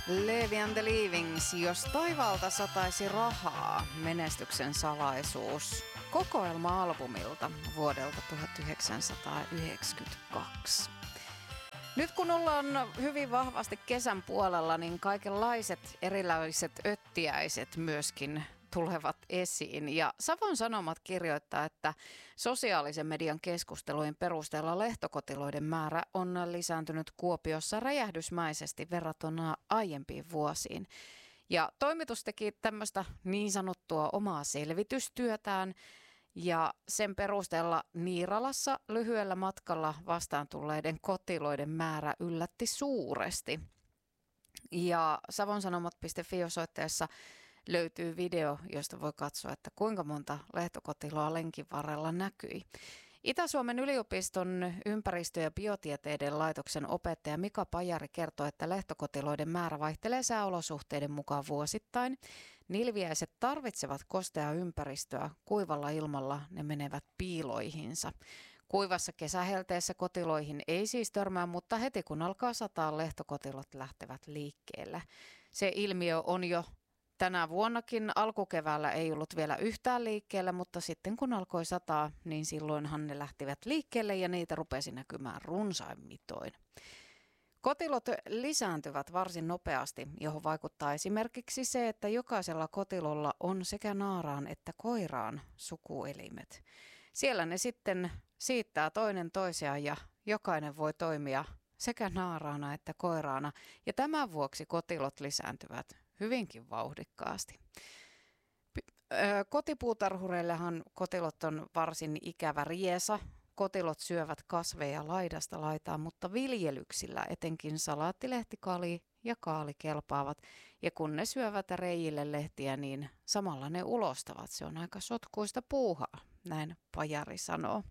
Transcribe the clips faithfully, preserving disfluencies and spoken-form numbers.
Levi and the Leavings, jos taivaalta sataisi rahaa, menestyksen salaisuus, kokoelma-albumilta vuodelta tuhatyhdeksänsataayhdeksänkymmentäkaksi. Nyt kun ollaan hyvin vahvasti kesän puolella, niin kaikenlaiset erilaiset öttiäiset myöskin tulevat esiin. Ja Savon Sanomat kirjoittaa, että sosiaalisen median keskustelujen perusteella lehtokotiloiden määrä on lisääntynyt Kuopiossa räjähdysmäisesti verrattuna aiempiin vuosiin. Ja toimitus teki tämmöistä niin sanottua omaa selvitystyötään. Ja sen perusteella Niiralassa lyhyellä matkalla vastaan tulleiden kotiloiden määrä yllätti suuresti. Ja savonsanomat piste fi osoitteessa löytyy video, josta voi katsoa, että kuinka monta lehtokotiloa lenkin varrella näkyi. Itä-Suomen yliopiston ympäristö- ja biotieteiden laitoksen opettaja Mika Pajari kertoo, että lehtokotiloiden määrä vaihtelee sääolosuhteiden mukaan vuosittain. Nilviäiset tarvitsevat kosteaa ympäristöä, kuivalla ilmalla ne menevät piiloihinsa. Kuivassa kesähelteessä kotiloihin ei siis törmää, mutta heti kun alkaa sataa, lehtokotilot lähtevät liikkeelle. Se ilmiö on jo tänä vuonnakin. Alkukeväällä ei ollut vielä yhtään liikkeellä, mutta sitten kun alkoi sataa, niin silloinhan ne lähtivät liikkeelle ja niitä rupesi näkymään runsain mitoin. Kotilot lisääntyvät varsin nopeasti, johon vaikuttaa esimerkiksi se, että jokaisella kotilolla on sekä naaraan että koiraan sukuelimet. Siellä ne sitten siittää toinen toisiaan ja jokainen voi toimia sekä naaraana että koiraana. Ja tämän vuoksi kotilot lisääntyvät hyvinkin vauhdikkaasti. Kotipuutarhureillehan kotilot on varsin ikävä riesa. Kotilot syövät kasveja laidasta laitaan, mutta viljelyksillä etenkin salaattilehtikali ja kaali kelpaavat. Ja kun ne syövät reijille lehtiä, niin samalla ne ulostavat. Se on aika sotkuista puuhaa, näin Pajari sanoo.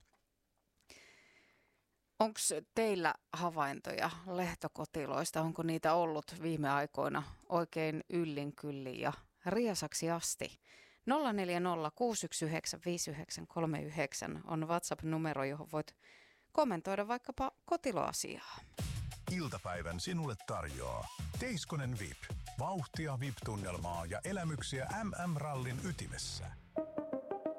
Onko teillä havaintoja lehtokotiloista? Onko niitä ollut viime aikoina oikein yllin kyllin ja riesaksi asti? nolla neljä nolla kuusi yksi yhdeksän viisi yhdeksän kolme yhdeksän on WhatsApp-numero, johon voit kommentoida vaikkapa kotiloasiaa. Iltapäivän sinulle tarjoaa Teiskonen V I P. Vauhtia V I P-tunnelmaa ja elämyksiä M M-rallin ytimessä.